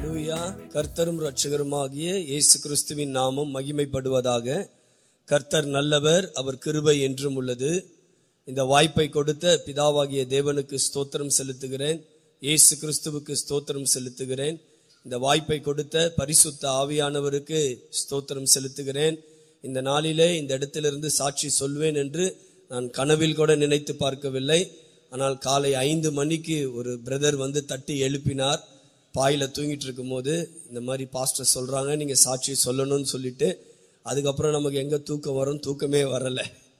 அல்லேலூயா. கர்த்தரும் இரட்சகருமாகிய இயேசு கிறிஸ்துவின் நாமம் மகிமைப்படுவதாக. கர்த்தர் நல்லவர், அவர் கிருபை என்றும் உள்ளது. இந்த வாய்ப்பை கொடுத்த பிதாவாகிய தேவனுக்கு ஸ்தோத்திரம் செலுத்துகிறேன். இயேசு கிறிஸ்துவுக்கு ஸ்தோத்திரம் செலுத்துகிறேன். இந்த வாய்ப்பை கொடுத்த பரிசுத்த ஆவியானவருக்கு ஸ்தோத்திரம் செலுத்துகிறேன். இந்த நாளிலே இந்த இடத்திலிருந்து சாட்சி சொல்வேன் என்று நான் கனவில் கூட நினைத்து பார்க்கவில்லை. ஆனால் காலை 5 மணிக்கு ஒரு பிரதர் வந்து தட்டி எழுப்பினார். பாயில தூங்கிட்டு இருக்கும் போது இந்த மாதிரி பாஸ்டர் சொல்றாங்க, நீங்க சாட்சி சொல்லணும்னு சொல்லிட்டு, அதுக்கப்புறம் நமக்கு எங்க தூக்கம் வரும், தூக்கமே வரல.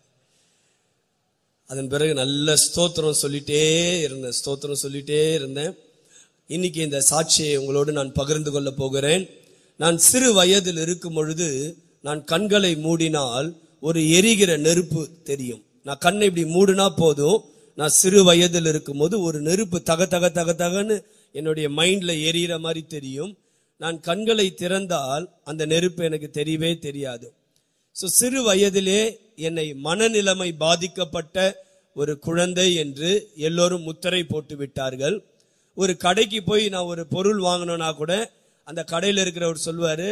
அதன் பிறகு நல்ல ஸ்தோத்திரம் சொல்லிட்டே இருந்தேன். இன்னைக்கு இந்த சாட்சியை உங்களோடு நான் பகிர்ந்து கொள்ள போகிறேன். நான் சிறு வயதில் இருக்கும் பொழுது நான் கண்களை மூடினால் ஒரு எரிகிற நெருப்பு தெரியும். நான் கண்ணை இப்படி மூடினா போதும், நான் சிறு வயதில் இருக்கும் போது ஒரு நெருப்பு தக தக தக தகன்னு என்னுடைய மைண்ட்ல எரியிற மாதிரி தெரியும். நான் கண்களை திறந்தால் அந்த நெருப்பு எனக்கு தெரியவே தெரியாது. சிறு வயதிலே என்னை மனநிலைமை பாதிக்கப்பட்ட ஒரு குழந்தை என்று எல்லோரும் முத்திரை போட்டு விட்டார்கள். ஒரு கடைக்கு போய் நான் ஒரு பொருள் வாங்கணும்னா கூட அந்த கடையில் இருக்கிறவர் சொல்வாரு,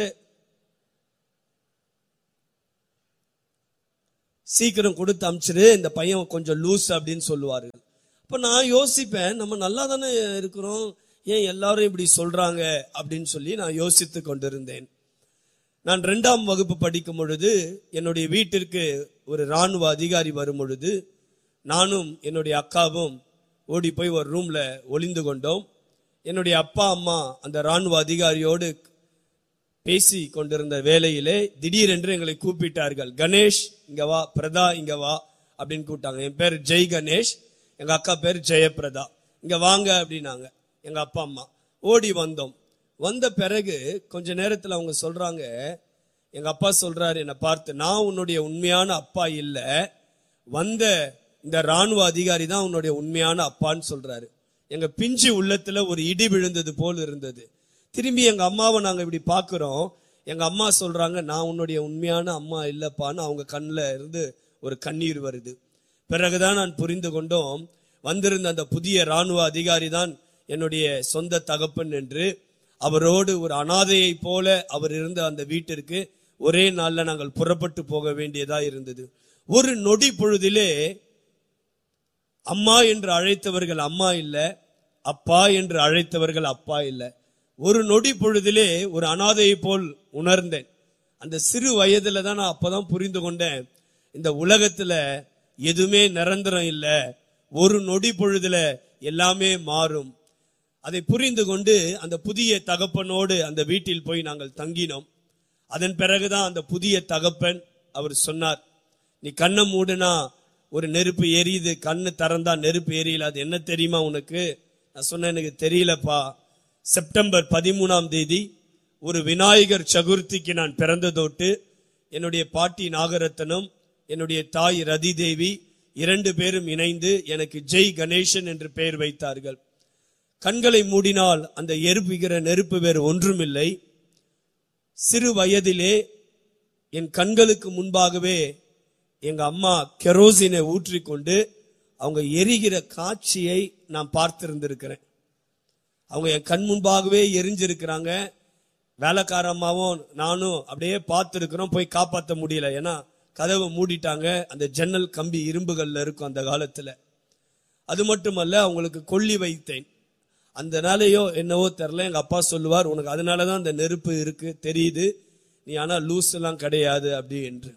சீக்கிரம் கொடுத்து அமிச்சிரு, இந்த பையன் கொஞ்சம் லூஸ் அப்படின்னு சொல்லுவாரு. அப்ப நான் யோசிப்பேன், நம்ம நல்லா தானே இருக்கிறோம், ஏன் எல்லாரும் இப்படி சொல்றாங்க அப்படின்னு சொல்லி நான் யோசித்து கொண்டிருந்தேன். நான் 2ஆம் வகுப்பு படிக்கும் பொழுது என்னுடைய வீட்டிற்கு ஒரு இராணுவ அதிகாரி வரும் பொழுது நானும் என்னுடைய அக்காவும் ஓடி போய் ஒரு ரூம்ல ஒளிந்து கொண்டோம். என்னுடைய அப்பா அம்மா அந்த இராணுவ அதிகாரியோடு பேசி கொண்டிருந்த வேளையிலே திடீரென்று எங்களை கூப்பிட்டார்கள். கணேஷ் இங்க வா, பிரதா இங்க வா அப்படின்னு கூப்பிட்டாங்க. என் பேர் ஜெய் கணேஷ், எங்க அக்கா பேர் ஜெயபிரதா. இங்க வாங்க அப்படின்னாங்க எங்க அப்பா அம்மா. ஓடி வந்தோம். வந்த பிறகு கொஞ்ச நேரத்துல அவங்க சொல்றாங்க, எங்க அப்பா சொல்றாரு என்னை பார்த்து, நான் உன்னுடைய உண்மையான அப்பா இல்ல, வந்த இந்த இராணுவ அதிகாரி தான் உன்னுடைய உண்மையான அப்பான்னு சொல்றாரு. எங்க பிஞ்சு உள்ளத்துல ஒரு இடி விழுந்தது போல் இருந்தது. திரும்பி எங்க அம்மாவை நாங்க இப்படி பாக்குறோம். எங்க அம்மா சொல்றாங்க, நான் உன்னுடைய உண்மையான அம்மா இல்லப்பான்னு அவங்க கண்ணுல இருந்து ஒரு கண்ணீர் வருது. பிறகுதான் நான் புரிந்து கொண்டோம், வந்திருந்த அந்த புதிய இராணுவ அதிகாரி தான் என்னுடைய சொந்த தகப்பன் என்று. அவரோடு ஒரு அனாதையை போல அவர் இருந்த அந்த வீட்டிற்கு ஒரே நாள்ல நாங்கள் புறப்பட்டு போக வேண்டியதா இருந்தது. ஒரு நொடி பொழுதிலே அம்மா என்று அழைத்தவர்கள் அம்மா இல்ல, அப்பா என்று அழைத்தவர்கள் அப்பா இல்ல. ஒரு நொடி பொழுதிலே ஒரு அனாதையை போல் உணர்ந்தேன். அந்த சிறு வயதுல தான் நான் அப்பதான் புரிந்து கொண்டேன், இந்த உலகத்துல எதுவுமே நிரந்தரம் இல்ல, ஒரு நொடி பொழுதுல எல்லாமே மாறும். அதை புரிந்து கொண்டு அந்த புதிய தகப்பனோடு அந்த வீட்டில் போய் நாங்கள் தங்கினோம். அதன் பிறகுதான் அந்த புதிய தகப்பன் அவர் சொன்னார், நீ கண்ணை மூடுனா ஒரு நெருப்பு எரியுது, கண்ணு திறந்தா நெருப்பு எரியல, அது என்ன தெரியுமா உனக்கு? நான் சொன்னேன், எனக்கு தெரியலப்பா. செப்டம்பர் 13ஆம் தேதி ஒரு விநாயகர் சதுர்த்திக்கு நான் பிறந்ததோட்டு என்னுடைய பாட்டி நாகரத்னம், என்னுடைய தாய் ரதி தேவி 2 பேரும் இணைந்து எனக்கு ஜெய் கணேசன் என்று பெயர் வைத்தார்கள். கண்களை மூடினால் அந்த எரிப்புகிற நெருப்பு வேறு ஒன்றுமில்லை. சிறு வயதிலே என் கண்களுக்கு முன்பாகவே எங்க அம்மா கெரோசினை ஊற்றிக்கொண்டு அவங்க எரிகிற காட்சியை நான் பார்த்திருந்திருக்கிறேன். அவங்க என் கண் முன்பாகவே எரிஞ்சிருக்கிறாங்க. வேலைக்காரம்மாவும் நானும் அப்படியே பார்த்திருக்கிறோம். போய் காப்பாற்ற முடியல, ஏன்னா கதவை மூடிட்டாங்க. அந்த ஜன்னல் கம்பி இரும்புகள்ல இருக்கும் அந்த காலத்துல. அது மட்டுமல்ல, அவங்களுக்கு கொல்லி வைத்தேன். அந்த நாளையோ என்னவோ தெரியல, எங்க அப்பா சொல்லுவார், உனக்கு அதனாலதான் அந்த நெருப்பு இருக்கு தெரியுது, நீ ஆனா லூஸ் எல்லாம் கிடையாது அப்படி என்று.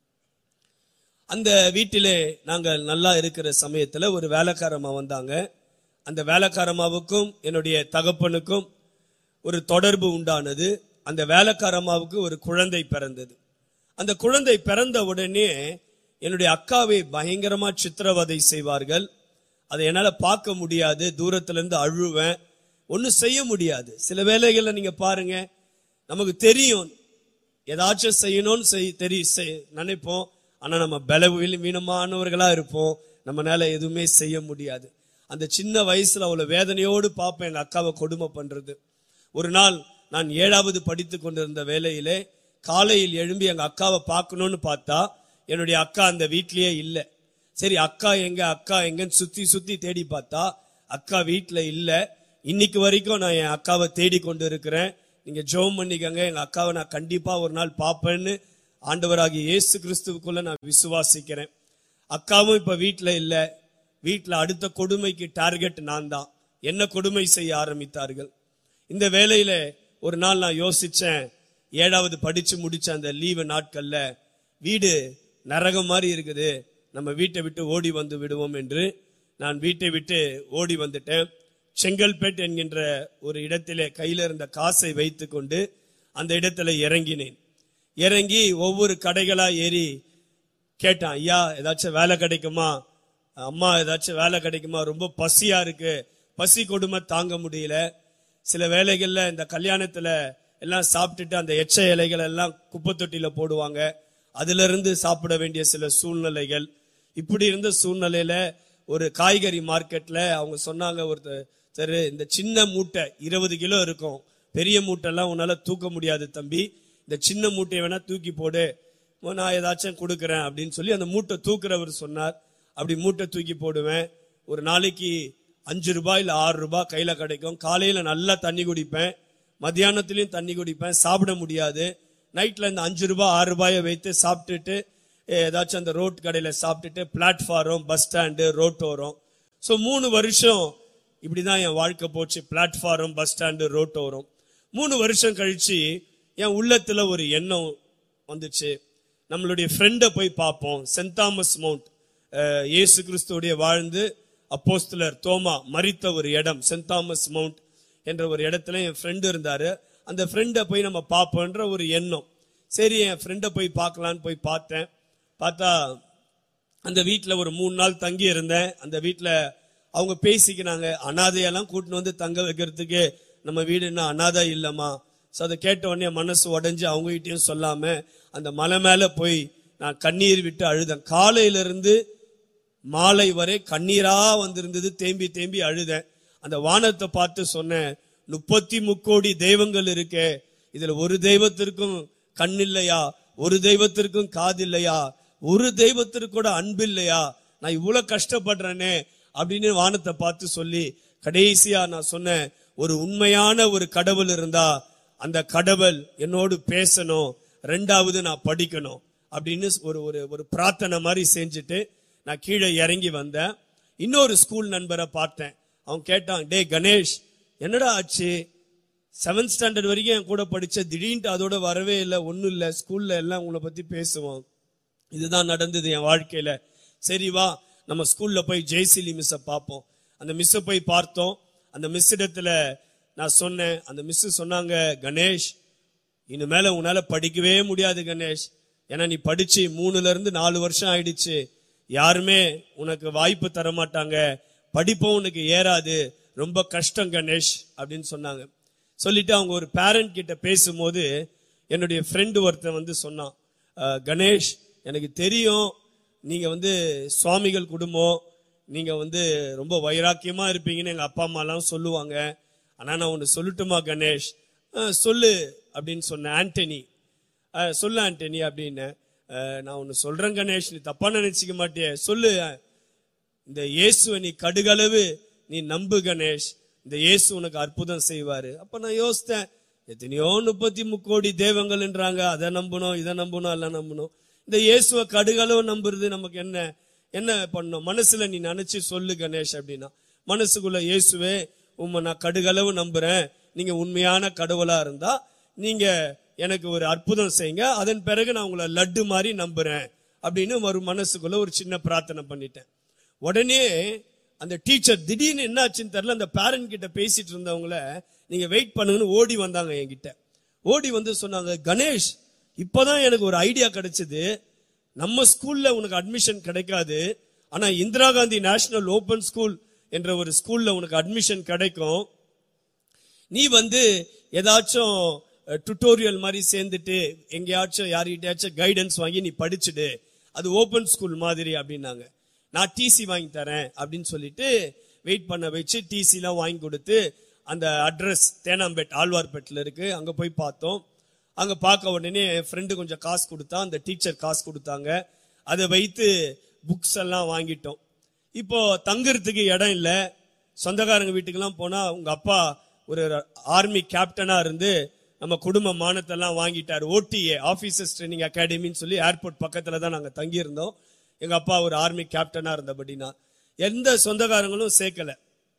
அந்த வீட்டிலே நாங்கள் நல்லா இருக்கிற சமயத்துல ஒரு வேலைக்காரம்மா வந்தாங்க. அந்த வேலைக்காரம்மாவுக்கும் என்னுடைய தகப்பனுக்கும் ஒரு தொடர்பு உண்டானது. அந்த வேலைக்காரம்மாவுக்கு ஒரு குழந்தை பிறந்தது. அந்த குழந்தை பிறந்த உடனே என்னுடைய அக்காவை பயங்கரமா சித்திரவதை செய்வார்கள். அதை என்னால பார்க்க முடியாது, தூரத்துல இருந்து அழுவேன், ஒன்னும் செய்ய முடியாது. சில வேளைகள்ல நீங்க பாருங்க, நமக்கு தெரியும் ஏதாச்சும் செய்யணும்னு நினைப்போம், ஆனா நம்ம பலவீனமானவர்களா இருப்போம், நம்மளால எதுவுமே செய்ய முடியாது. அந்த சின்ன வயசுல அவ்வளவு வேதனையோடு பார்ப்பேன் எங்க அக்காவை கொடுமை பண்றது. ஒரு நாள் நான் 7வது படித்து கொண்டிருந்த வேளையிலே காலையில் எழும்பி எங்க அக்காவை பார்க்கணும்னு பார்த்தா என்னுடைய அக்கா அந்த வீட்லயே இல்லை. சரி, அக்கா எங்கன்னு சுத்தி சுத்தி தேடி பார்த்தா அக்கா வீட்டுல இல்ல. இன்னைக்கு வரைக்கும் நான் என் அக்காவை தேடி கொண்டு இருக்கிறேன். நீங்க ஜெபம் பண்ணிக்கங்க, எங்க அக்காவை நான் கண்டிப்பா ஒரு நாள் பார்ப்பேன்னு ஆண்டவராகிய இயேசு கிறிஸ்துவுக்குள்ள நான் விசுவாசிக்கிறேன். அக்காவும் இப்ப வீட்டுல இல்ல. வீட்டுல அடுத்த கொடுமைக்கு டார்கெட் நான் தான். என்ன கொடுமை செய்ய ஆரம்பித்தார்கள். இந்த வேளையில ஒரு நாள் நான் யோசிச்சேன், 7வது படிச்சு முடிச்ச அந்த லீவு நாட்கள்ல வீடு நரகம் மாதிரி இருக்குது, நம்ம வீட்டை விட்டு ஓடி வந்து விடுவோம் என்று நான் வீட்டை விட்டு ஓடி வந்துட்டேன். செங்கல்பேட் என்கின்ற ஒரு இடத்திலே கையில இருந்த காசை வைத்து கொண்டு அந்த இடத்துல இறங்கினேன். இறங்கி ஒவ்வொரு கடைகளா ஏறி கேட்டான், ஐயா ஏதாச்சும் வேலை கிடைக்குமா, அம்மா ஏதாச்சும் வேலை கிடைக்குமா, ரொம்ப பசியா இருக்கு, பசி கொடுமை தாங்க முடியல. சில வேலைகள்ல இந்த கல்யாணத்துல எல்லாம் சாப்பிட்டுட்டு அந்த எச்ச இலைகள் எல்லாம் குப்பை தொட்டியில போடுவாங்க, அதுல இருந்து சாப்பிட வேண்டிய சில சூழ்நிலைகள். இப்படி இருந்த சூழ்நிலையில ஒரு காய்கறி மார்க்கெட்ல அவங்க சொன்னாங்க, ஒருத்தர் இந்த சின்ன மூட்டை 20 கிலோ இருக்கும், பெரிய மூட்டைலாம் உன்னால தூக்க முடியாது தம்பி, இந்த சின்ன மூட்டையை வேணா தூக்கி போடு, நான் ஏதாச்சும் கொடுக்குறேன் அப்படின்னு சொல்லி அந்த மூட்டை தூக்குறவர் சொன்னார். அப்படி மூட்டை தூக்கி போடுவேன். ஒரு நாளைக்கு 5 ரூபாய் இல்ல 6 ரூபாய் கையில கிடைக்கும். காலையில நல்லா தண்ணி குடிப்பேன், மத்தியானத்திலயும் தண்ணி குடிப்பேன், சாப்பிட முடியாது. நைட்ல இந்த 5 ரூபாய் 6 ரூபாயை வைத்து சாப்பிட்டுட்டு ஏதாச்சும் அந்த ரோட் கடையில சாப்பிட்டுட்டு பிளாட்ஃபார்ம், பஸ் ஸ்டாண்டு, ரோட்டோரம். ஸோ 3 வருஷம் இப்படிதான் என் வாழ்க்கை போச்சு. Platform, bus stand, ரோட்டோரம். 3 வருஷம் கழிச்சு என் உள்ளத்துல ஒரு எண்ணம் வந்துச்சு, நம்மளுடைய ஃப்ரெண்டை போய் பார்ப்போம். சென்ட் தாமஸ் மவுண்ட், இயேசு கிறிஸ்துவோடைய வாழ்ந்து அப்போஸ்தலர் தோமா மரித்த ஒரு இடம் சென்ட் தாமஸ் மவுண்ட் என்ற ஒரு இடத்துல என் ஃப்ரெண்டு இருந்தாரு. அந்த ஃப்ரெண்டை போய் நம்ம பார்ப்போன்ற ஒரு எண்ணம். சரி, என் ஃப்ரெண்டை போய் பார்க்கலான்னு போய் பார்த்தேன். பார்த்தா அந்த வீட்டில் ஒரு 3 நாள் தங்கி இருந்தேன். அந்த வீட்டில் அவங்க பேசிக்கினாங்க, அனாதையெல்லாம் கூட்டின்னு வந்து தங்க வைக்கிறதுக்கு நம்ம வீடு என்ன அனாதை இல்லம்மா. ஸோ அதை கேட்ட உடனே மனசு உடஞ்சி அவங்ககிட்டயும் சொல்லாம அந்த மலை மேல போய் நான் கண்ணீர் விட்டு அழுதேன். காலையிலிருந்து மாலை வரை கண்ணீரா வந்திருந்தது, தேம்பி தேம்பி அழுதேன். அந்த வானத்தை பார்த்து சொன்னேன், 33 கோடி தெய்வங்கள் இருக்கே, இதுல ஒரு தெய்வத்திற்கும் கண் இல்லையா, ஒரு தெய்வத்திற்கும் காது இல்லையா, ஒரு தெய்வத்திற்கு கூட அன்பு இல்லையா, நான் இவ்வளவு கஷ்டப்படுறேனே அப்படின்னு வானத்தை பார்த்து சொல்லி கடைசியா நான் சொன்னேன், ஒரு உண்மையான ஒரு கடவுள் இருந்தா அந்த கடவுள் என்னோடு பேசணும், 2வது நான் படிக்கணும் அப்படின்னு ஒரு பிரார்த்தனை மாதிரி செஞ்சுட்டு நான் கீழே இறங்கி வந்தேன். இன்னொரு ஸ்கூல் நண்பரை பார்த்தேன். அவன் கேட்டான், டே கணேஷ் என்னடா ஆச்சு, 7th ஸ்டாண்டர்ட் வரைக்கும் என் கூட படிச்ச, திடீர்னு அதோட வரவே இல்லை, ஒன்னும் இல்லை, ஸ்கூல்ல எல்லாம் உங்களை பத்தி பேசுவோம். இதுதான் நடந்தது என் வாழ்க்கையில. சரி வா நம்ம ஸ்கூல்ல போய் ஜெய்சிலி மிஸ்ஸை பார்ப்போம். அந்த மிஸ்ஸை போய் பார்த்தோம். அந்த மிஸ் இடத்துல நான் சொன்னேன். அந்த மிஸ் சொன்னாங்க, கணேஷ் இனிமேல உன்னால படிக்கவே முடியாது கணேஷ், ஏன்னா நீ படிச்சு 3ல இருந்து 4 வருஷம் ஆயிடுச்சு, யாருமே உனக்கு வாய்ப்பு தர மாட்டாங்க, படிப்பும் உனக்கு ஏறாது, ரொம்ப கஷ்டம் கணேஷ் அப்படின்னு சொன்னாங்க. சொல்லிட்டு அவங்க ஒரு பேரண்ட் கிட்ட பேசும்போது என்னுடைய ஃப்ரெண்டு ஒருத்தன் வந்து சொன்னான், கணேஷ் எனக்கு தெரியும் நீங்க சுவாமிகள் குடும்பம், நீங்க ரொம்ப வைராக்கியமா இருப்பீங்கன்னு எங்க அப்பா அம்மா எல்லாம் சொல்லுவாங்க, ஆனா நான் ஒன்னு சொல்லட்டுமா கணேஷ், சொல்லு அப்படின்னு சொன்னேன். ஆண்டனி, சொல்லு ஆண்டனி அப்படின்னு. நான் ஒன்னு சொல்றேன் கணேஷ், நீ தப்பா நினைச்சுக்க மாட்டிய, சொல்லு, இந்த இயேசுவை நீ கடுகளவு நீ நம்பு கணேஷ், இந்த இயேசு உனக்கு அற்புதம் செய்வாரு. அப்ப நான் யோசித்தேன், எத்தனையோ 33 கோடி தெய்வங்கள்ன்றாங்க, அதை நம்பணும், இதை நம்பணும், எல்லாம் நம்பணும், இந்த இயேசுவை கடுகளவு நம்புறது நமக்கு என்ன பண்ணணும், மனசுல நீ நினைச்சு சொல்லு கணேஷ் அப்படின்னா. மனசுக்குள்ள, இயேசுவே உண்மை நான் கடுகளவு நம்புறேன், நீங்க உண்மையான கடவுளா இருந்தா நீங்க எனக்கு ஒரு அற்புதம் செய்யுங்க, அதன் பிறகு நான் உங்களை லட்டு மாதிரி நம்புறேன் அப்படின்னு ஒரு மனசுக்குள்ள ஒரு சின்ன பிரார்த்தனை பண்ணிட்டேன். உடனே அந்த டீச்சர் திடீர்னு என்ன ஆச்சுன்னு தெரியல, அந்த பேரண்ட் கிட்ட பேசிட்டு இருந்தவங்கள நீங்க வெயிட் பண்ணுங்கன்னு ஓடி வந்தாங்க என்கிட்ட. ஓடி வந்து சொன்னாங்க, கணேஷ் இப்பதான் எனக்கு ஒரு ஐடியா கிடைச்சது, நம்ம ஸ்கூல்ல உனக்கு அட்மிஷன் கிடைக்காது, ஆனா Indira Gandhi national open school என்ற ஒரு ஸ்கூல்ல உனக்கு அட்மிஷன் கிடைக்கும், நீ ஏதாச்சும் டுட்டோரியல் மாதிரி சேர்ந்துட்டு எங்கேயாச்சும் யார்கிட்டயாச்சும் கைடன்ஸ் வாங்கி நீ படிச்சுடு, அது ஓபன் ஸ்கூல் மாதிரி அப்படின்னாங்க. நான் டிசி வாங்கி தரேன் அப்படின்னு சொல்லிட்டு வெயிட் பண்ண வச்சு டிசி எல்லாம் வாங்கி கொடுத்து, அந்த அட்ரஸ் தேனாம்பேட் ஆழ்வார்பேட்டில் இருக்கு, அங்க போய் பார்த்தோம். அங்க பார்க்க உடனே என் ஃப்ரெண்டு கொஞ்சம் காசு கொடுத்தா, அந்த டீச்சர் காசு கொடுத்தாங்க, அதை வைத்து புக்ஸ் எல்லாம் வாங்கிட்டோம். இப்போ தங்குறதுக்கு இடம் இல்லை, சொந்தக்காரங்க வீட்டுக்கெல்லாம் போனா உங்க அப்பா ஒரு ஆர்மி கேப்டனா இருந்து நம்ம குடும்ப மானத்தெல்லாம் வாங்கிட்டார். OTA ஆபீசர்ஸ் ட்ரைனிங் அகாடமின்னு சொல்லி ஏர்போர்ட் பக்கத்துல தான் நாங்க தங்கி இருந்தோம். எங்க அப்பா ஒரு ஆர்மி கேப்டனா இருந்தபடினா எந்த சொந்தக்காரங்களும் சேர்க்கல.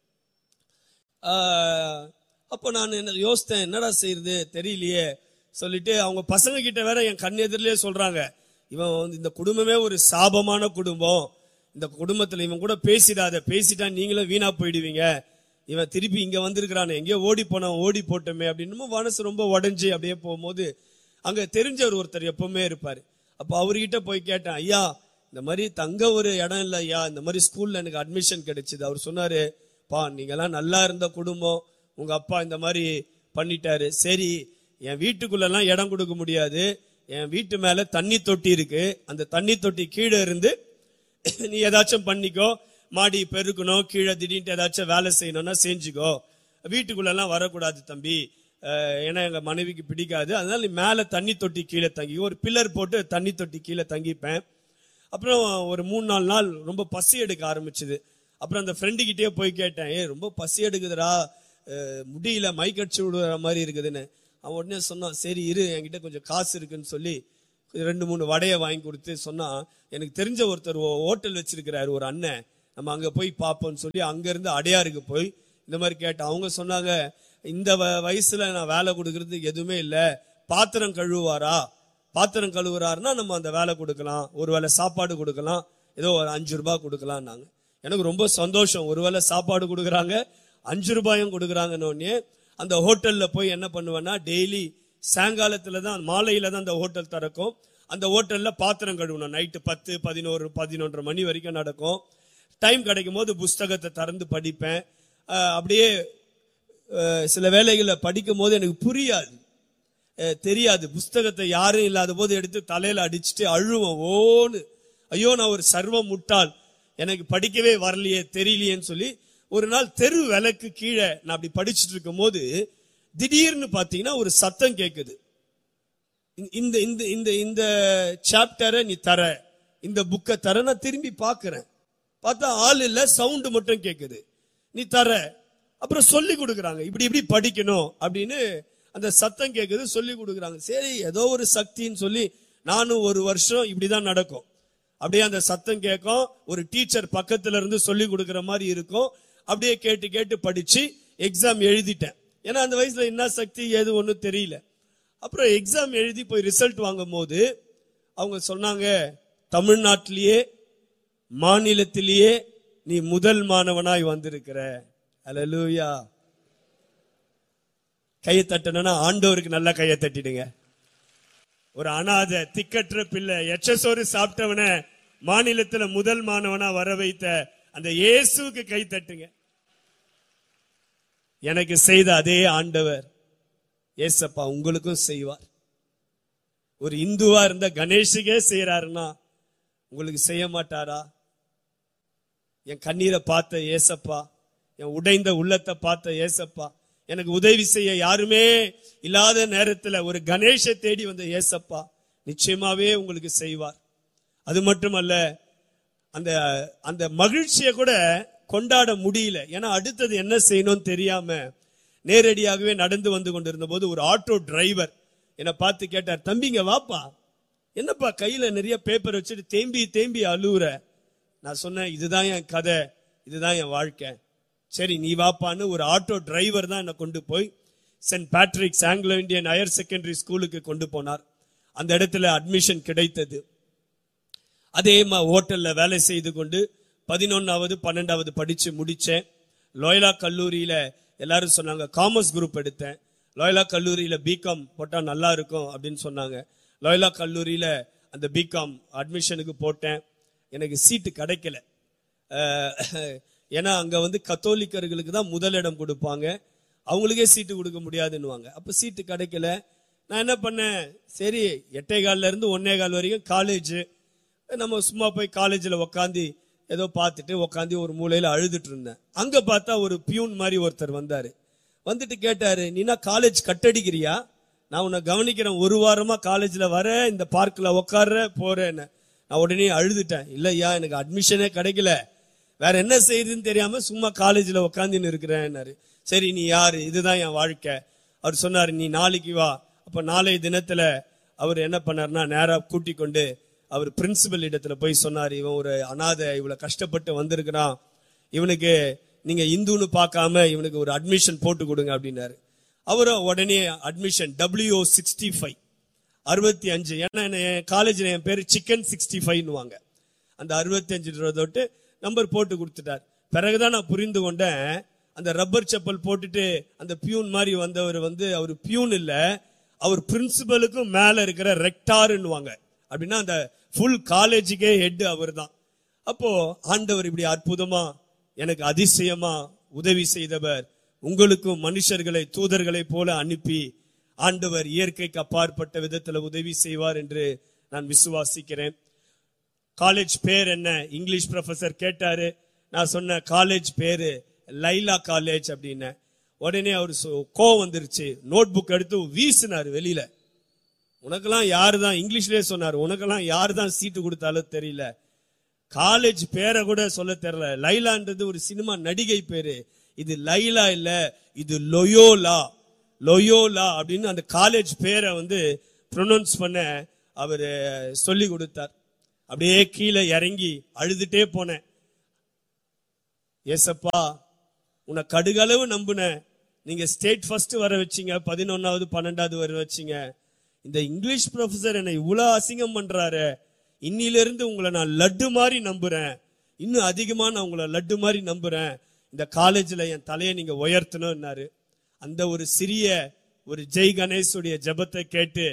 அப்போ நான் என்ன யோசித்தேன், என்னடா செய்யறது தெரியலையே சொல்லிட்டு அவங்க பசங்க கிட்ட வேற என் கண் எதிரிலே சொல்றாங்க, இவன் வந்து இந்த குடும்பமே ஒரு சாபமான குடும்பம், இந்த குடும்பத்துல இவன் கூட பேசிடாத, பேசிட்டா நீங்களும் வீணா போயிடுவீங்க, இவன் திருப்பி இங்க வந்திருக்கிறானே, எங்கேயோ ஓடி போனான், ஓடி போட்டோமே அப்படின்னு மனசு ரொம்ப உடஞ்சி அப்படியே போகும்போது அங்க தெரிஞ்சவர் ஒருத்தர் எப்பவுமே இருப்பாரு. அப்ப அவர்கிட்ட போய் கேட்டேன், ஐயா இந்த மாதிரி தங்க ஒரு இடம் இல்லை ஐயா, இந்த மாதிரி ஸ்கூல்ல எனக்கு அட்மிஷன் கிடைச்சது. அவர் சொன்னாரு, பா நீங்கெல்லாம் நல்லா இருந்த குடும்பம், உங்க அப்பா இந்த மாதிரி பண்ணிட்டாரு, சரி என் வீட்டுக்குள்ளெல்லாம் இடம் கொடுக்க முடியாது, என் வீட்டு மேல தண்ணி தொட்டி இருக்கு, அந்த தண்ணி தொட்டி கீழே இருந்து நீ ஏதாச்சும் பண்ணிக்கோ, மாடி பெருக்கணும், கீழே திடீர்னு ஏதாச்சும் வேலை செய்யணும்னா செஞ்சுக்கோ, வீட்டுக்குள்ளெல்லாம் வரக்கூடாது தம்பி, ஏன்னா எங்க மனைவிக்கு பிடிக்காது, அதனால நீ மேல தண்ணி தொட்டி கீழே தங்கி, ஒரு பில்லர் போட்டு தண்ணி தொட்டி கீழே தங்கிப்பேன். அப்புறம் ஒரு 3-4 நாள் ரொம்ப பசி எடுக்க ஆரம்பிச்சுது. அப்புறம் அந்த ஃப்ரெண்டு கிட்டே போய் கேட்டேன், ரொம்ப பசி எடுக்குதுடா, முடியல, மைக்கடிச்சு விடுற மாதிரி இருக்குதுன்னு. அவன் உடனே சொன்னான், சரி இரு என்கிட்ட கொஞ்சம் காசு இருக்குன்னு சொல்லி 2-3 வடையை வாங்கி கொடுத்து சொன்னா, எனக்கு தெரிஞ்ச ஒருத்தர் ஹோட்டல் வச்சிருக்கிறாரு ஒரு அண்ணன், நம்ம அங்க போய் பார்ப்போம்னு சொல்லி அங்க இருந்து அடையாருக்கு போய் இந்த மாதிரி கேட்டேன். அவங்க சொன்னாங்க, இந்த வயசுல நான் வேலை கொடுக்கறது எதுவுமே இல்லை, பாத்திரம் கழுவுவாரா, பாத்திரம் கழுவுறாருன்னா நம்ம அந்த வேலை கொடுக்கலாம், ஒருவேளை சாப்பாடு கொடுக்கலாம், ஏதோ ஒரு 5 ரூபாய் கொடுக்கலாம்னாங்க. எனக்கு ரொம்ப சந்தோஷம், ஒருவேளை சாப்பாடு கொடுக்குறாங்க 5 ரூபாயும் கொடுக்குறாங்கன்னு. அந்த ஹோட்டல்ல போய் என்ன பண்ணுவேன்னா, டெய்லி சாயங்காலத்துல தான், மாலையில தான் அந்த ஹோட்டல் திறக்கும். அந்த ஹோட்டல்ல பாத்திரம் கழுவணும், நைட்டு 10, 11, 11:30 மணி வரைக்கும் நடக்கும். டைம் கிடைக்கும் போது புஸ்தகத்தை திறந்து படிப்பேன். அப்படியே சில வேளைகளை படிக்கும் போது எனக்கு புரியாது, தெரியாது, புஸ்தகத்தை யாரும் இல்லாத போது எடுத்து தலையில அடிச்சுட்டு அழுவேன், ஓன்னு ஐயோ நான் ஒரு சர்வ முட்டாள், எனக்கு படிக்கவே வரலையே, தெரியலையேன்னு சொல்லி ஒரு நாள் தெரு விளக்கு கீழே நான் அப்படி படிச்சுட்டு இருக்கும் போது திடீர்னு பாத்தீங்கன்னா ஒரு சத்தம் கேக்குது, இந்த இந்த இந்த இந்த சாப்டரை நீ தர, இந்த புக்கை தர. நான் திரும்பி பாக்குறேன், பார்த்தா ஆள் இல்ல, சவுண்டு மட்டும் கேக்குது, நீ தர. அப்புறம் சொல்லி கொடுக்குறாங்க, இப்படி இப்படி படிக்கணும் அப்படின்னு அந்த சத்தம் கேக்குது, சொல்லி கொடுக்குறாங்க. சரி ஏதோ ஒரு சக்தின்னு சொல்லி நானும் ஒரு வருஷம் இப்படிதான் நடக்கும். அப்படியே அந்த சத்தம் கேட்கும், ஒரு டீச்சர் பக்கத்துல இருந்து சொல்லி கொடுக்குற மாதிரி இருக்கும். அப்படியே கேட்டு கேட்டு படிச்சு எக்ஸாம் எழுதிட்டேன். ஏன்னா அந்த வயசுல என்ன சக்தி ஏது ஒன்றும் தெரியல. அப்புறம் எக்ஸாம் எழுதி போய் ரிசல்ட் வாங்கும் போது அவங்க சொன்னாங்க, தமிழ்நாட்டிலேயே மாநிலத்திலேயே நீ முதல் மாணவனாய் வந்திருக்கிற. அல்லேலூயா. கையை தட்டணும்னா ஆண்டவருக்கு நல்லா கையை தட்டிடுங்க. ஒரு அனாதை திக்கற்ற பிள்ளை எச்சசோறு சாப்பிட்டவன மாநிலத்துல முதல் மாணவனா வர வைத்த அந்த இயேசுவுக்கு கை தட்டுங்க. எனக்கு செய்த அதே ஆண்டவர் ஏசப்பா உங்களுக்கும் செய்வார். ஒரு இந்துவா இருந்த கணேஷுக்கே செய்யறாருன்னா உங்களுக்கு செய்ய மாட்டாரா? என் கண்ணீரை பார்த்த ஏசப்பா, என் உடைந்த உள்ளத்தை பார்த்த ஏசப்பா, எனக்கு உதவி செய்ய யாருமே இல்லாத நேரத்துல ஒரு கணேஷ தேடி வந்த ஏசப்பா நிச்சயமாவே உங்களுக்கு செய்வார். அது மட்டுமல்ல, அந்த அந்த மகிழ்ச்சியை கூட கொண்டாட முடியல. ஏன்னா அடுத்தது என்ன செய்யணும்னு தெரியாம நேரடியாகவே நடந்து வந்து கொண்டிருந்த போது ஒரு ஆட்டோ டிரைவர் என்னை பார்த்து கேட்டார், தம்பிங்க வாப்பா, என்னப்பா கையில நிறைய பேப்பர் வச்சுட்டு தேம்பி தேம்பி அழுவுற? நான் சொன்னேன், இதுதான் என் கதை, இதுதான் என் வாழ்க்கை. சரி நீ வாப்பான்னு ஒரு ஆட்டோ டிரைவர் தான் என்னை கொண்டு போய் send Patrick's Anglo Indian higher secondary ஸ்கூலுக்கு கொண்டு போனார். அந்த இடத்துல அட்மிஷன் கிடைத்தது. அதே ஹோட்டல்ல வேலை செய்து கொண்டு 11வது 12வது படிச்சு முடிச்சேன். லோயலா கல்லூரியில எல்லாரும் சொன்னாங்க, காமர்ஸ் குரூப் எடுத்தேன். லோயலா கல்லூரியில பிகாம் போட்டா நல்லா இருக்கும் அப்படின்னு சொன்னாங்க. லோயலா கல்லூரியில அந்த பிகாம் அட்மிஷனுக்கு போட்டேன். எனக்கு சீட்டு கிடைக்கல. ஏன்னா அங்க வந்து கத்தோலிக்கர்களுக்கு தான் முதலிடம் கொடுப்பாங்க, அவங்களுக்கே சீட்டு கொடுக்க முடியாதுன்னுவாங்க. அப்ப சீட்டு கிடைக்கல. நான் என்ன பண்ணேன், சரி 8:15 இருந்து 1:15 வரைக்கும் காலேஜ், நம்ம சும்மா போய் காலேஜ்ல உக்காந்து ஏதோ பார்த்துட்டு உக்காந்து ஒரு மூலையில அழுதுட்டு இருந்தேன். அங்க பார்த்தா ஒரு பியூன் மாதிரி ஒருத்தர் வந்தாரு. வந்துட்டு கேட்டாரு, நீனா காலேஜ் கட்டடிக்கிறியா? நான் உன்னை கவனிக்கிறேன், 1 வாரமா காலேஜ்ல வர, இந்த பார்க்ல உட்கார்ற போறேன்னு. நான் உடனே அழுதுட்டேன், இல்லையா எனக்கு அட்மிஷனே கிடைக்கல, வேற என்ன செய்யுதுன்னு தெரியாம சும்மா காலேஜ்ல உட்காந்துன்னு இருக்கிறேன்னாரு. சரி நீ யாரு, இதுதான் என் வாழ்க்கை. அவர் சொன்னாரு நீ நாளைக்கு வா. அப்ப நாளைய தினத்துல அவர் என்ன பண்ணாருன்னா நேரா கூட்டி கொண்டு அவர் பிரின்சிபல் இடத்துல போய் சொன்னார், இவன் ஒரு அனாதை, இவ்வளவு கஷ்டப்பட்டு வந்திருக்கிறான், இவனுக்கு நீங்க இந்துன்னு பார்க்காம இவனுக்கு ஒரு அட்மிஷன் போட்டு கொடுங்க அப்படின்னாரு. அவரும் உடனே அட்மிஷன் WO65 65, ஏன்னா என் காலேஜ்ல என் பேரு சிக்கன் 65ன்னுவாங்க, அந்த 65 தொட்டு நம்பர் போட்டு கொடுத்துட்டார். பிறகுதான் நான் புரிந்து கொண்டேன், அந்த ரப்பர் செப்பல் போட்டுட்டு அந்த பியூன் மாதிரி வந்தவர் அவர் பியூன் இல்ல, அவர் பிரின்சிபலுக்கும் மேல இருக்கிற ரெக்டார்ன்னுவாங்க. அப்படின்னா அந்த ஃபுல் காலேஜுக்கே ஹெட் அவர் தான். அப்போ ஆண்டவர் இப்படி அற்புதமா எனக்கு அதிசயமா உதவி செய்தவர். உங்களுக்கும் மனுஷர்களை தூதர்களை போல அனுப்பி ஆண்டவர் இயற்கைக்கு அப்பாற்பட்ட விதத்துல உதவி செய்வார் என்று நான் விசுவாசிக்கிறேன். காலேஜ் பேர் என்ன, இங்கிலீஷ் ப்ரொஃபசர் கேட்டாரு. நான் சொன்ன காலேஜ் பேரு லைலா காலேஜ் அப்படின்னு. உடனே அவரு கோவம் வந்துருச்சு, நோட் புக் எடுத்து வீசினாரு வெளியில. உனக்கெல்லாம் யாரு தான், இங்கிலீஷ்லயே சொன்னாரு, உனக்கெல்லாம் யாரு தான் சீட்டு கொடுத்தாலும் தெரியல, காலேஜ் பேரை கூட சொல்ல தெரியல. லைலான்றது ஒரு சினிமா நடிகை பேரு, இது லைலா இல்ல, இது லொயோலா. லொயோலா அப்படின்னு அந்த காலேஜ் பேரை ப்ரொனவுன்ஸ் பண்ண அவரு சொல்லி கொடுத்தார். அப்படியே கீழே இறங்கி அழுதுட்டே போனேன். ஏசப்பா உன்னை கடுகளவு நம்புன, நீங்க ஸ்டேட் ஃபர்ஸ்ட் வர வச்சீங்க, 11வது 12வது வர வச்சீங்க. இந்த இங்கிலீஷ் ப்ரொஃபசர் என்னை இவ்வளவு அசிங்கம் பண்றாரு, இன்னிலிருந்து உங்களை நான் லட்டு மாதிரி நம்புறேன், இன்னும் அதிகமா நான் உங்களை லட்டு மாதிரி நம்புறேன், இந்த காலேஜ்ல என் தலையை நீங்க உயர்த்தணும்னாரு. அந்த ஒரு சிறிய ஒரு ஜெய் கணேஷுடைய ஜபத்தை கேட்டு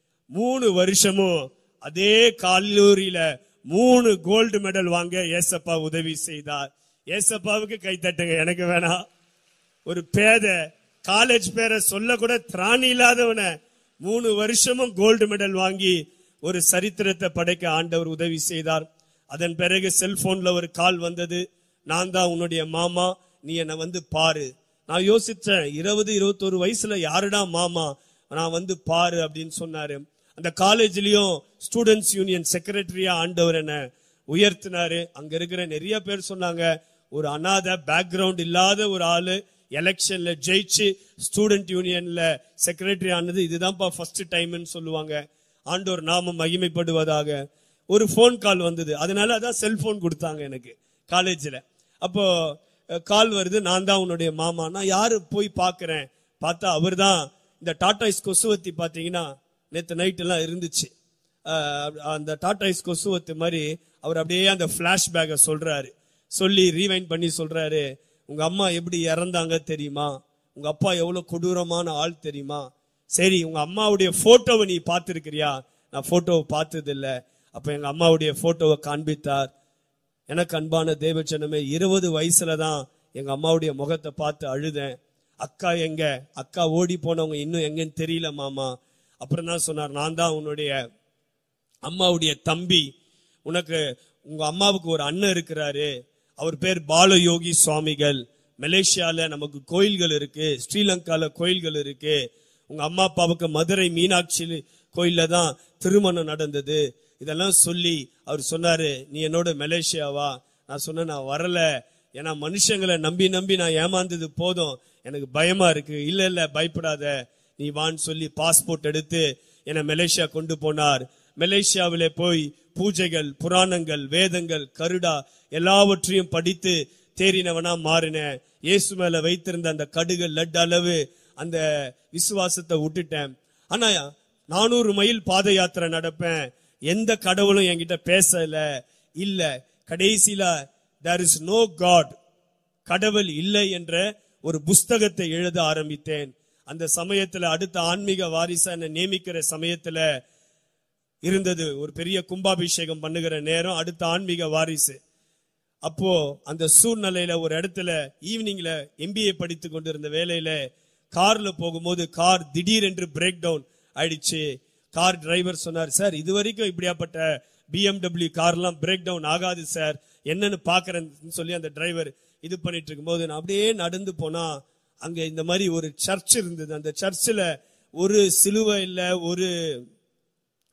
3 வருஷமும் அதே கல்லூரியில 3 கோல்டு மெடல் வாங்க ஏசப்பா உதவி செய்தார். ஏசப்பாவுக்கு கை தட்டுங்க, எனக்கு வேணாம். ஒரு பேத காலேஜ் பேரை சொல்ல கூட திராணி இல்லாதவன 3 வருஷமும் கோல்டு மெடல் வாங்கி ஒரு சரித்திரத்தை படைக்க ஆண்டவர் உதவி செய்தார். அதன் பிறகு செல்போன்ல ஒரு கால் வந்தது, நான் தான் உன்னுடைய மாமா, நீ என்ன பாரு. நான் யோசிச்சேன், 20-21 வயசுல யாருடா மாமா, நான் பாரு அப்படின்னு சொன்னாரு. அந்த காலேஜ்லயும் ஸ்டூடெண்ட்ஸ் யூனியன் செக்ரட்டரியா ஆண்டவர் என்ன உயர்த்தினாரு. அங்க இருக்கிற நிறைய பேர் சொன்னாங்க, ஒரு அநாத பேக்ரவுண்ட் இல்லாத ஒரு ஆளு எலெக்ஷன்ல ஜெயிச்சு ஸ்டூடெண்ட் யூனியன்ல செக்ரட்டரி ஆனது இதுதான்ப்பா ஃபர்ஸ்ட் டைம்னு சொல்லுவாங்க. ஆண்டவர் நாம மகிமைப்படுவதாக. ஒரு போன் கால் வந்தது, அதனால அதான் செல்போன் கொடுத்தாங்க எனக்கு காலேஜ்ல. அப்போ கால் வருது, நான் தான் உன்னுடைய மாமா. நான் யாரு போய் பாக்குறேன், பார்த்தா அவர் தான். இந்த டாடாய்ஸ் கொசுவத்தி பாத்தீங்கன்னா நேத்து நைட் எல்லாம் இருந்துச்சு, அந்த டாடாய்ஸ் கொசுவத்தி மாதிரி அவர் அப்படியே அந்த பிளாஷ்பேக்கை சொல்றாரு. சொல்லி ரீவைண்ட் பண்ணி சொல்றாரு, உங்க அம்மா எப்படி இறந்தாங்க தெரியுமா, உங்க அப்பா எவ்வளவு கொடூரமான ஆள் தெரியுமா, சரி உங்க அம்மாவுடைய போட்டோவை நீ பார்த்திருக்கிறியா, நான் போட்டோவை பார்த்தது இல்ல. அப்ப எங்க அம்மாவுடைய போட்டோவை காண்பித்தார். எனக்கு அன்பான தேவச்சனமே, 20 வயசுலதான் எங்க அம்மாவுடைய முகத்தை பார்த்து அழுதேன். அக்கா எங்க, அக்கா ஓடி போனவங்க இன்னும் எங்கன்னு தெரியல மாமா. அப்புறம் தான் சொன்னார், நான் தான் உன்னுடைய அம்மாவுடைய தம்பி, உனக்கு உங்க அம்மாவுக்கு ஒரு அண்ணன் இருக்கிறாரு, அவர் பேர் பாலயோகி சுவாமிகள். மலேசியால நமக்கு கோயில்கள் இருக்கு, ஸ்ரீலங்கால கோயில்கள் இருக்கு. உங்க அம்மா அப்பாவுக்கு மதுரை மீனாட்சி கோயில்ல தான் திருமணம் நடந்தது. இதெல்லாம் சொல்லி அவர் சொன்னாரு, நீ என்னோட மலேசியாவா. நான் சொன்னேன், நான் வரல, ஏன்னா மனுஷங்களை நம்பி நம்பி நான் ஏமாந்தது போதும், எனக்கு பயமா இருக்கு. இல்ல இல்ல பயப்படாத, நீ வான்னு சொல்லி பாஸ்போர்ட் எடுத்து என்னை மலேசியா கொண்டு போனார். மலேசியாவிலே போய் பூஜைகள், புராணங்கள், வேதங்கள், கருடா எல்லாவற்றையும் படித்து தேறினவனா மாறினேன். இயேசு மேல வைத்திருந்த அந்த கடுகு லட் அளவு அந்த விசுவாசத்தை விட்டுட்டேன். ஆனா 400 மைல் பாத யாத்திரை நடப்பேன், எந்த கடவுளும் என்கிட்ட பேசல. இல்ல, கடைசியில there is no God, கடவுள் இல்லை என்ற ஒரு புஸ்தகத்தை எழுத ஆரம்பித்தேன். அந்த சமயத்துல அடுத்த ஆன்மீக வாரிசா என்ன நியமிக்கிற சமயத்துல இருந்தது ஒரு பெரிய கும்பாபிஷேகம் பண்ணுகிற நேரம், அடுத்த ஆன்மீக வாரிசு. அப்போ அந்த சூழ்நிலையில ஒரு இடத்துல ஈவினிங்ல MBA படித்து கொண்டிருந்த வேலையில கார்ல போகும்போது கார் திடீரென்று பிரேக் டவுன் ஆயிடுச்சு. கார் டிரைவர் சொன்னார், சார் இதுவரைக்கும் இப்படியாப்பட்ட BMW கார்லாம் பிரேக் டவுன் ஆகாது சார், என்னன்னு பாக்குறேன்னு சொல்லி அந்த டிரைவர் இது பண்ணிட்டு இருக்கும்போது நான் அப்படியே நடந்து போனா அங்க இந்த மாதிரி ஒரு சர்ச் இருந்தது. அந்த சர்ச்சில் ஒரு சிலுவை இல்ல, ஒரு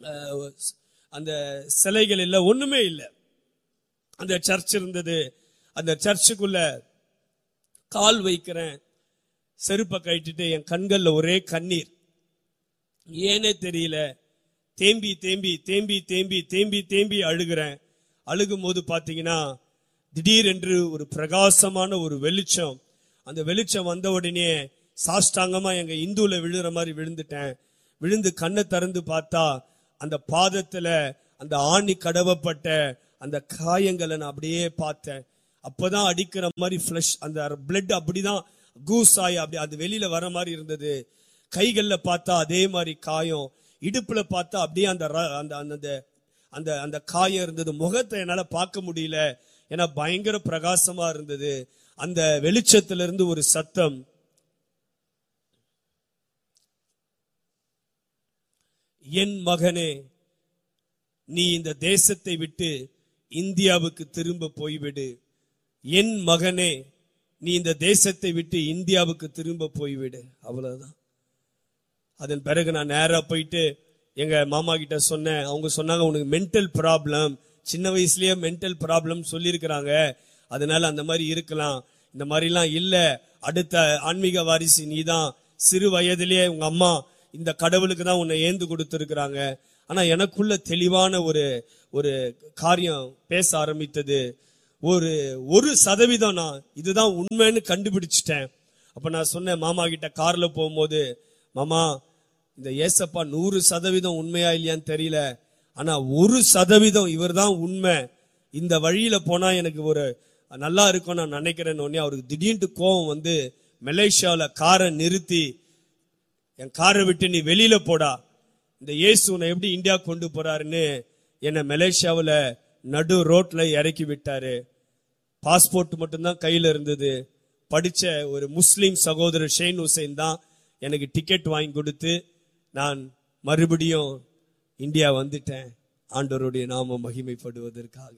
அந்த சிலைகள் இல்ல, ஒண்ணுமே இல்லை. அந்த சர்ச் இருந்தது. அந்த சர்ச்சுக்குள்ள கால் வைக்கிறேன். செருப்பை கட்டிட்டு என் கண்கள்ல ஒரே கண்ணீர். ஏனே தெரியல. தேம்பி தேம்பி தேம்பி தேம்பி தேம்பி தேம்பி அழுகிறேன். அழுகும் போது பாத்தீங்கன்னா திடீரென்று ஒரு பிரகாசமான ஒரு வெளிச்சம். அந்த வெளிச்சம் வந்த உடனே சாஷ்டாங்கமா எங்க இந்துல விழுற மாதிரி விழுந்துட்டேன். விழுந்து கண்ணை திறந்து பார்த்தா அந்த பாதத்துல அந்த ஆணி கடவப்பட்ட அந்த காயங்களை நான் அப்படியே பார்த்தேன். அப்பதான் அடிக்கிற மாதிரி ஃபிளஷ், அந்த பிளட் அப்படிதான் கூஸ் ஆகி அப்படி அது வெளியில வர மாதிரி இருந்தது. கைகள்ல பார்த்தா அதே மாதிரி காயம், இடுப்புல பார்த்தா அப்படியே அந்த அந்த அந்த அந்த காயம் இருந்தது. முகத்தை என்னால பார்க்க முடியல, ஏன்னா பயங்கர பிரகாசமா இருந்தது. அந்த வெளிச்சத்திலிருந்து ஒரு சத்தம், என் மகனே நீ இந்த தேசத்தை விட்டு இந்தியாவுக்கு திரும்ப போய்விடு. என் மகனே நீ இந்த தேசத்தை விட்டு இந்தியாவுக்கு திரும்ப போய்விடு. அவ்வளவுதான். அதன் பிறகு நான் நேரா போயிட்டு எங்க மாமா கிட்ட சொன்னேன். அவங்க சொன்னாங்க, உனக்கு மென்டல் ப்ராப்ளம், சின்ன வயசுலயே மென்டல் ப்ராப்ளம் சொல்லியிருக்கிறாங்க, அதனால அந்த மாதிரி இருக்கலாம். இந்த மாதிரிலாம் இல்ல, அடுத்த ஆன்மீக வாரிசு நீதான். சிறு வயதிலேயே உங்க அம்மா இந்த கடவுளுக்கு தான் உன்னை ஏந்து கொடுத்திருக்கிறாங்க. ஆனா எனக்குள்ள தெளிவான ஒரு காரியம் பேச ஆரம்பித்தது. ஒரு 1% நான் இதுதான் உண்மைன்னு கண்டுபிடிச்சிட்டேன். அப்ப நான் சொன்னேன் மாமா கிட்ட கார்ல போகும்போது, மாமா இந்த ஏசப்பா 100% உண்மையா இல்லையான்னு தெரியல, ஆனா 1% இவர் தான் உண்மை. இந்த வழியில போனா எனக்கு ஒரு நல்லா இருக்கும் நான் நினைக்கிறேன்னு. உடனே அவருக்கு திடீர்னு கோபம் வந்து மலேசியாவில காரை நிறுத்தி, என் காரை விட்டு நீ வெளியில போடா, இந்த இயேசு உன்னை எப்படி இந்தியா கொண்டு போறாருன்னு என்னை மலேசியாவில நடு ரோட்ல இறக்கி விட்டாரு. பாஸ்போர்ட் மட்டும்தான் கையில இருந்தது. படிச்ச ஒரு முஸ்லிம் சகோதரர் ஷெயின் ஹுசைன் தான் எனக்கு டிக்கெட் வாங்கி கொடுத்து நான் மறுபடியும் இந்தியா வந்துட்டேன், ஆண்டவருடைய நாமம் மகிமைப்படுவதற்காக.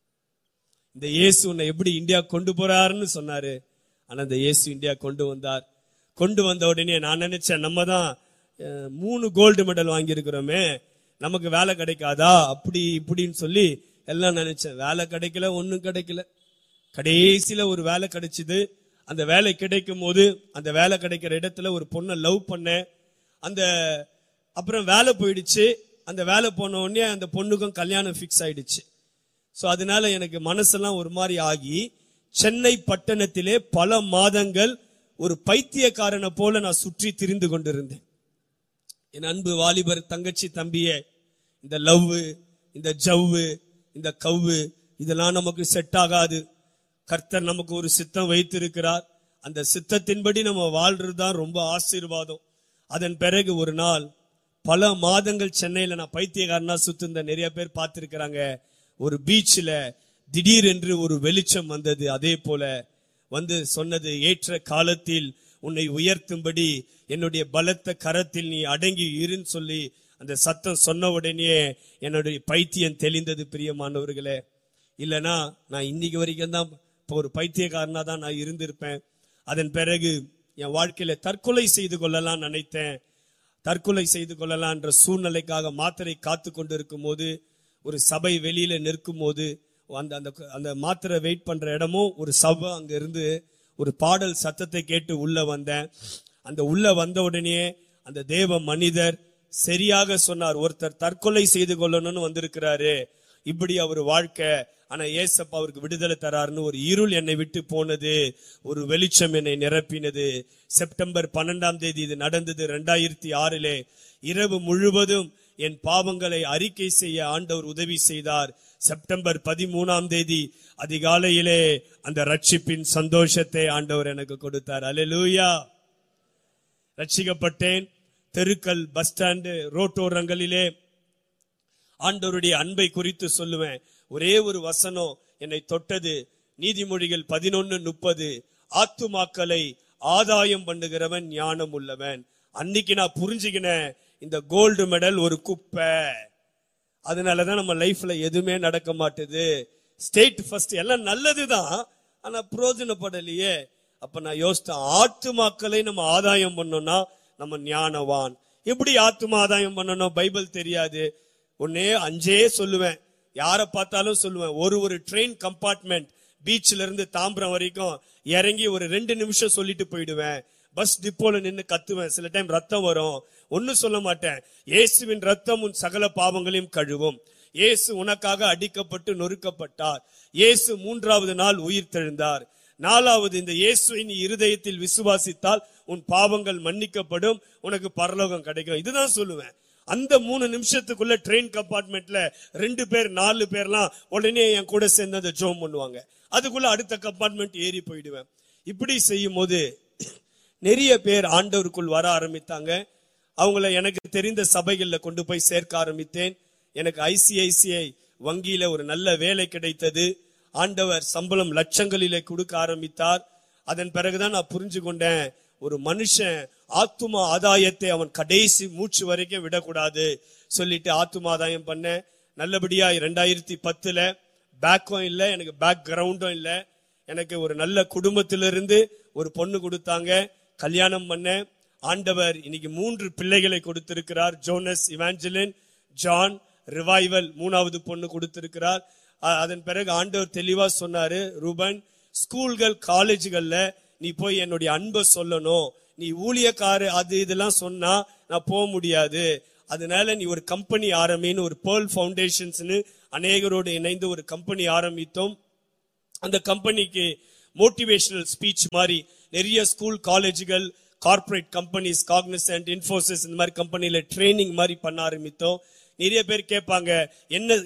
இந்த இயேசு உன்னை எப்படி இந்தியா கொண்டு போறாருன்னு சொன்னாரு. ஆனா இந்த இயேசு இந்தியா கொண்டு வந்தார். கொண்டு வந்த உடனே நான் நினைச்சேன், நம்ம தான் 3 கோல்டு மெடல் வாங்கியிருக்கிறோமே, நமக்கு வேலை கிடைக்காதா அப்படி இப்படின்னு சொல்லி எல்லாம் நினைச்சேன். வேலை கிடைக்கல, ஒன்னும் கிடைக்கல. கடைசியில ஒரு வேலை கிடைச்சது. அந்த வேலை கிடைக்கும் போது அந்த வேலை கிடைக்கிற இடத்துல ஒரு பொண்ணை லவ் பண்ணேன். அந்த அப்புறம் வேலை போயிடுச்சு. அந்த வேலை போன உடனே அந்த பொண்ணுக்கும் கல்யாணம் பிக்ஸ் ஆயிடுச்சு. சோ அதனால எனக்கு மனசெல்லாம் ஒரு மாதிரி ஆகி, சென்னை பட்டணத்திலே பல மாதங்கள் ஒரு பைத்தியக்காரனை போல நான் சுற்றி திரிந்து கொண்டிருந்தேன். என் அன்பு வாலிபர் தங்கச்சி தம்பியே, இந்த லவ், இந்த ஜவ்வு, இந்த கவ்வு இதெல்லாம் நமக்கு செட் ஆகாது. கர்த்தர் நமக்கு ஒரு சித்தம் வைத்திருக்கிறார். அந்த சித்தத்தின்படி நம்ம வாழ்றதுதான் ரொம்ப ஆசீர்வாதம். அதன் பிறகு ஒரு நாள், பல மாதங்கள் சென்னையில நான் பைத்தியக்காரனா சுத்திருந்த நிறைய பேர் பார்த்திருக்கிறாங்க. ஒரு பீச்ல திடீரென்று ஒரு வெளிச்சம் வந்தது. அதே போல வந்து சொன்னது, ஏற்ற காலத்தில் உன்னை உயர்த்தும்படி என்னுடைய பலத்த கரத்தில் நீ அடங்கி இருன்னு சொல்லி அந்த சத்தம் சொன்ன உடனே என்னுடைய பைத்தியம் தெளிந்தது. பிரியமானவர்களே, இல்லைன்னா நான் இன்னைக்கு வரைக்கும் தான் ஒரு பைத்தியக்காரனா தான் நான் இருந்திருப்பேன். அதன் பிறகு என் வாழ்க்கையில தற்கொலை செய்து கொள்ளலாம் நினைத்தேன். தற்கொலை செய்து கொள்ளலாம் என்ற சூழ்நிலைக்காக மாத்திரை காத்து கொண்டு இருக்கும் போது, ஒரு சபை வெளியில நிற்கும் போது, அந்த மாத்திரை வெயிட் பண்ற இடமும் ஒரு சபை, அங்க இருந்து ஒரு பாடல் சத்தத்தை கேட்டு உள்ள வந்தேன். அந்த உள்ள வந்த உடனே அந்த தேவ மனிதர் சரியாக சொன்னார், ஒருத்தர் தற்கொலை செய்து கொள்ளணும்னு வந்திருக்கிறாரு, இப்படி அவர் வாழ்க்கை, ஆனா ஏசப்பா அவருக்கு விடுதலை தராருன்னு. ஒரு இருள் என்னை விட்டு போனது, ஒரு வெளிச்சம் என்னை நிரப்பினது. செப்டம்பர் 12 இது நடந்தது 2006. இரவு முழுவதும் என் பாவங்களை அறிக்கை செய்ய ஆண்டவர் உதவி செய்தார். செப்டம்பர் 13 அதிகாலையிலே அந்த ரட்சிப்பின் சந்தோஷத்தை ஆண்டவர் எனக்கு கொடுத்தார். அல்லேலூயா. ரட்சிக்கப்பட்டேன். தெருக்கள், பஸ் ஸ்டாண்டு, ரோட்டோரங்களிலே ஆண்டவருடைய அன்பை குறித்து சொல்லுவேன். ஒரே ஒரு வசனம் என்னை தொட்டது. நீதிமொழிகள் 11:30, ஆத்துமாக்களை ஆதாயம் பண்ணுகிறவன் ஞானம் உள்ளவன். அன்னைக்கு நான் புரிஞ்சுக்கினேன், இந்த கோல்டு மெடல் ஒரு குப்பை, அதனாலதான் நம்ம லைஃப்ல எதுவுமே நடக்க மாட்டுது. ஸ்டேட் ஃபர்ஸ்ட் எல்லாம் நல்லதுதான், ஆனா பிரயோஜனப்படலையே. அப்ப நான் யோசித்தேன், ஆத்துமாக்களை நம்ம ஆதாயம் பண்ணோம்னா நம்ம ஞானவான். எப்படி ஆத்துமா ஆதாயம் பண்ணணும்? பைபிள் தெரியாது. ஒன்னே 5 சொல்லுவேன், யாரை பார்த்தாலும் சொல்லுவேன். ஒரு ட்ரெயின் கம்பார்ட்மெண்ட் பீச்ல இருந்து தாம்பரம் வரைக்கும் இறங்கி ஒரு 2 நிமிஷம் சொல்லிட்டு போயிடுவேன். பஸ் டிப்போல நின்னு கத்துவேன். சில டைம் ரத்தம் வரும், ஒன்னும் சொல்ல மாட்டேன். இயேசுவின் ரத்தம் உன் சகல பாவங்களையும் கழுவும். இயேசு உனக்காக அடிக்கப்பட்டு நொறுக்கப்பட்டார். இயேசு 3வது நாள் உயிர் தெழுந்தார். 4வது, இந்த இயேசுவை நீ இருதயத்தில் விசுவாசித்தால் உன் பாவங்கள் மன்னிக்கப்படும், உனக்கு பரலோகம் கிடைக்கும். இதுதான் சொல்லுவேன். அந்த 3 நிமிஷத்துக்குள்ள ட்ரெயின் கம்பார்ட்மெண்ட்ல 2 பேர் 4 பேர்லாம் உடனே என் கூட சேர்ந்து அந்த ஜோம் பண்ணுவாங்க. அதுக்குள்ள அடுத்த கம்பார்ட்மெண்ட் ஏறி போயிடுவேன். இப்படி செய்யும் போது நிறைய பேர் ஆண்டவருக்குள் வர ஆரம்பித்தாங்க. அவங்கள எனக்கு தெரிந்த சபைகள்ல கொண்டு போய் சேர்க்க ஆரம்பித்தேன். எனக்கு ICICI வங்கியில ஒரு நல்ல வேலை கிடைத்தது. ஆண்டவர் சம்பளம் லட்சங்களிலே கொடுக்க ஆரம்பித்தார். அதன் பிறகுதான் நான் புரிஞ்சு கொண்டேன், ஒரு மனுஷன் ஆத்துமா ஆதாயத்தை அவன் கடைசி மூச்சு வரைக்கும் விடக்கூடாது சொல்லிட்டு ஆத்துமா ஆதாயம் பண்ணேன். நல்லபடியா 2010 பேக்கும் இல்ல, எனக்கு பேக் கிரவுண்டும் இல்ல. எனக்கு ஒரு நல்ல குடும்பத்திலிருந்து ஒரு பொண்ணு கொடுத்தாங்க, கல்யாணம் பண்ணேன். ஆண்டவர் இன்னைக்கு 3 பிள்ளைகளை கொடுத்திருக்கிறார். ஜோனஸ், இவாஞ்சலின், ஜான், ரிவைவல் 3வது பொண்ணு கொடுத்திருக்கிறார். அதன் பிறகு ஆண்டவர் தெளிவா சொன்னாரு, ரூபன், ஸ்கூல்கள் காலேஜ்கள்ல நீ போய் என்னுடைய அன்பை சொல்லணும். நீ ஊழியக்காரு அது இதெல்லாம் சொன்னா நான் போக முடியாது. அதனால நீ ஒரு கம்பெனி ஆரம்பின்னு, ஒரு பேர்ல் ஃபவுண்டேஷன்ஸ்னு அநேகரோடு இணைந்து ஒரு கம்பெனி ஆரம்பித்தோம். அந்த கம்பெனிக்கு மோட்டிவேஷனல் ஸ்பீச் மாதிரி நிறைய school, காலேஜ்கள், corporate companies, Cognizant, Infosys இந்த மாதிரி கம்பெனில ட்ரைனிங் மாதிரி பண்ண ஆரம்பித்தோம். நிறைய பேர் கேட்பாங்க, என்ன